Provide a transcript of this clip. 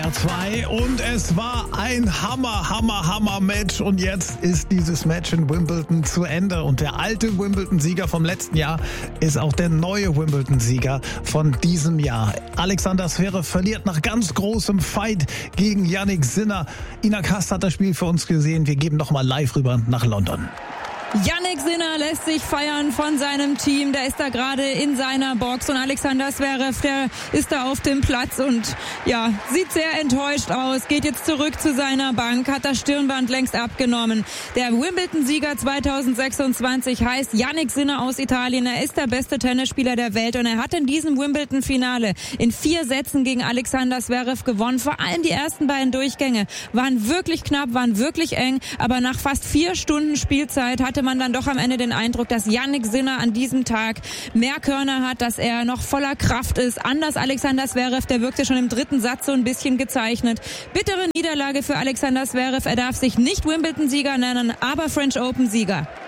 SWR 2 und es war ein Hammer-Match und jetzt ist dieses Match in Wimbledon zu Ende und der alte Wimbledon-Sieger vom letzten Jahr ist auch der neue Wimbledon-Sieger von diesem Jahr. Alexander Zverev verliert nach ganz großem Fight gegen Jannik Sinner. Ina Kast hat das Spiel für uns gesehen. Wir geben nochmal live rüber nach London. Jannik Sinner lässt sich feiern von seinem Team. Der ist da gerade in seiner Box und Alexander Zverev, der ist da auf dem Platz und ja, sieht sehr enttäuscht aus. Geht jetzt zurück zu seiner Bank, hat das Stirnband längst abgenommen. Der Wimbledon-Sieger 2026 heißt Jannik Sinner aus Italien. Er ist der beste Tennisspieler der Welt und er hat in diesem Wimbledon-Finale in 4 Sätzen gegen Alexander Zverev gewonnen. Vor allem die ersten beiden Durchgänge waren wirklich knapp, waren wirklich eng, aber nach fast 4 Stunden Spielzeit hatte man dann doch am Ende den Eindruck, dass Jannik Sinner an diesem Tag mehr Körner hat, dass er noch voller Kraft ist. Anders Alexander Zverev, der wirkte schon im 3. Satz so ein bisschen gezeichnet. Bittere Niederlage für Alexander Zverev. Er darf sich nicht Wimbledon-Sieger nennen, aber French Open-Sieger.